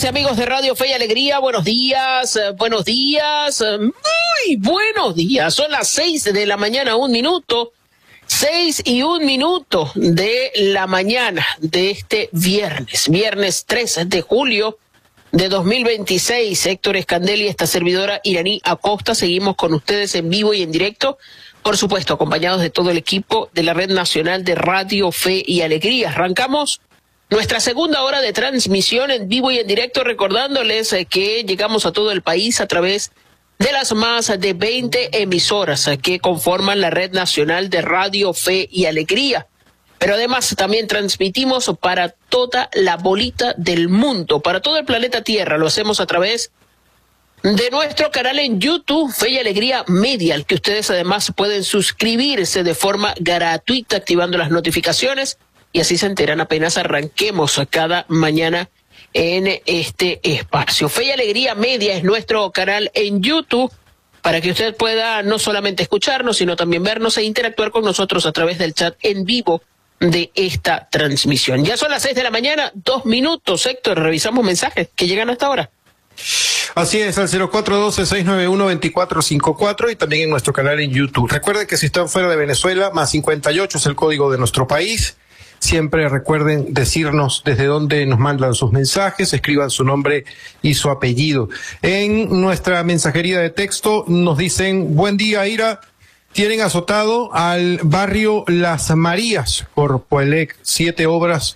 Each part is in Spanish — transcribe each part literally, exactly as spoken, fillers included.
amigos de Radio Fe y Alegría, buenos días, eh, buenos días, eh, muy buenos días. Son las seis de la mañana, un minuto, seis y un minuto de la mañana de este viernes, viernes tres de julio de dos mil veintiséis. Héctor Escandel y esta servidora Iraní Acosta, seguimos con ustedes en vivo y en directo, por supuesto, acompañados de todo el equipo de la Red Nacional de Radio Fe y Alegría. Arrancamos nuestra segunda hora de transmisión en vivo y en directo, recordándoles eh, que llegamos a todo el país a través de las más de veinte emisoras eh, que conforman la Red Nacional de Radio Fe y Alegría. Pero además también transmitimos para toda la bolita del mundo, para todo el planeta Tierra. Lo hacemos a través de nuestro canal en YouTube, Fe y Alegría Media, al que ustedes además pueden suscribirse de forma gratuita activando las notificaciones. Y así se enteran apenas arranquemos cada mañana en este espacio. Fe y Alegría Media es nuestro canal en YouTube para que usted pueda no solamente escucharnos, sino también vernos e interactuar con nosotros a través del chat en vivo de esta transmisión. Ya son las seis de la mañana, dos minutos. Héctor, revisamos mensajes que llegan hasta ahora. Así es, al cero cuatro uno dos, seis nueve uno, dos cuatro cinco cuatro y también en nuestro canal en YouTube. Recuerden que si están fuera de Venezuela, más cincuenta y ocho es el código de nuestro país. Siempre recuerden decirnos desde dónde nos mandan sus mensajes, escriban su nombre y su apellido. En nuestra mensajería de texto nos dicen: buen día, Ira, tienen azotado al barrio Las Marías por Puelec, siete obras,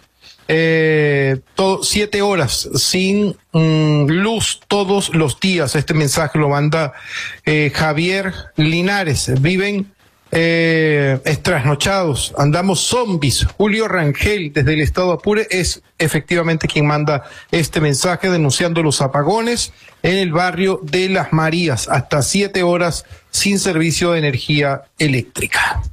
eh, todo, siete horas sin mm, luz todos los días. Este mensaje lo manda eh, Javier Linares. Viven Eh, es trasnochados, andamos zombies. Julio Rangel, desde el estado Apure, es efectivamente quien manda este mensaje denunciando los apagones en el barrio de Las Marías, hasta siete horas sin servicio de energía eléctrica.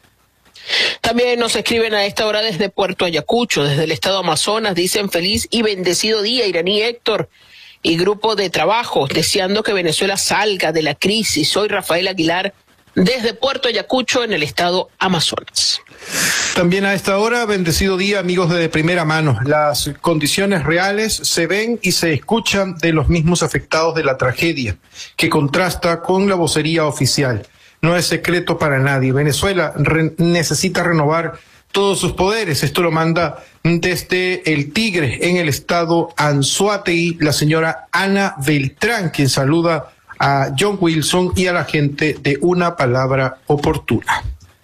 También nos escriben a esta hora desde Puerto Ayacucho, desde el estado Amazonas, dicen: feliz y bendecido día, Iraní, Héctor y grupo de trabajo, deseando que Venezuela salga de la crisis. Soy Rafael Aguilar, desde Puerto Ayacucho, en el estado Amazonas. También a esta hora, bendecido día, amigos de primera mano. Las condiciones reales se ven y se escuchan de los mismos afectados de la tragedia, que contrasta con la vocería oficial. No es secreto para nadie. Venezuela re- necesita renovar todos sus poderes. Esto lo manda desde El Tigre, en el estado Anzoátegui, la señora Ana Beltrán, quien saluda a John Wilson y a la gente de Una Palabra Oportuna.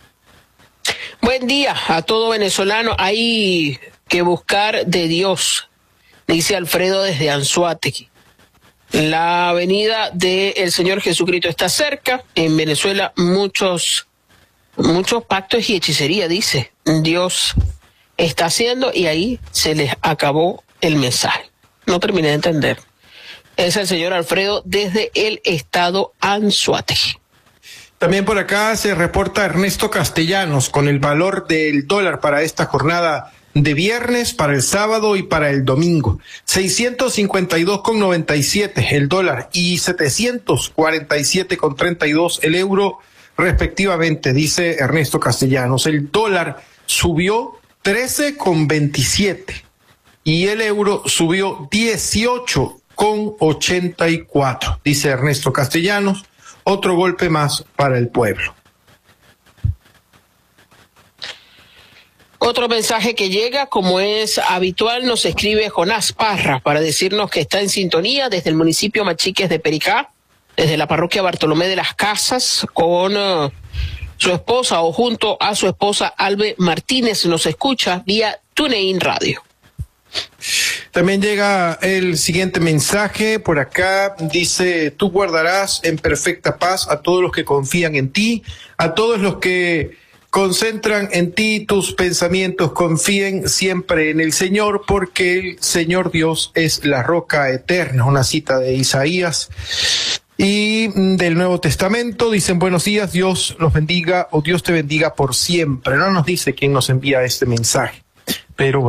Buen día a todo venezolano. Hay que buscar de Dios, dice Alfredo desde Anzoátegui. La venida del Señor Jesucristo está cerca. En Venezuela muchos, muchos pactos y hechicería, dice. Dios está haciendo, y ahí se les acabó el mensaje. No terminé de entender. Es el señor Alfredo desde el estado Anzoátegui. También por acá se reporta Ernesto Castellanos con el valor del dólar para esta jornada de viernes, para el sábado y para el domingo. seiscientos cincuenta y dos con noventa y siete el dólar y setecientos cuarenta y siete con treinta y dos el euro respectivamente, dice Ernesto Castellanos. El dólar subió trece con veintisiete y el euro subió dieciocho con ochenta y cuatro, dice Ernesto Castellanos. Otro golpe más para el pueblo. Otro mensaje que llega, como es habitual, nos escribe Jonás Parra para decirnos que está en sintonía desde el municipio Machiques de Pericá, desde la parroquia Bartolomé de las Casas, con uh, su esposa o junto a su esposa Albe Martínez. Nos escucha vía TuneIn Radio. También llega el siguiente mensaje por acá, dice: tú guardarás en perfecta paz a todos los que confían en ti, a todos los que concentran en ti tus pensamientos, confíen siempre en el Señor, porque el Señor Dios es la roca eterna. Una cita de Isaías y del Nuevo Testamento. Dicen: buenos días, Dios los bendiga, o Dios te bendiga por siempre. No nos dice quién nos envía este mensaje, pero bueno.